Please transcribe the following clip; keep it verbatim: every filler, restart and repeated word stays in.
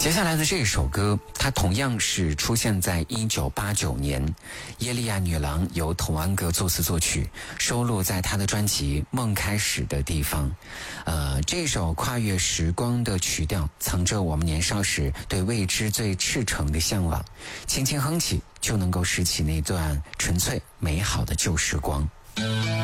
接下来的这首歌，它同样是出现在一九八九年，耶利亚女郎由童安格作词作曲，收录在她的专辑《梦开始的地方》。呃，这首跨越时光的曲调，藏着我们年少时对未知最赤诚的向往，轻轻哼起，就能够拾起那段纯粹美好的旧时光。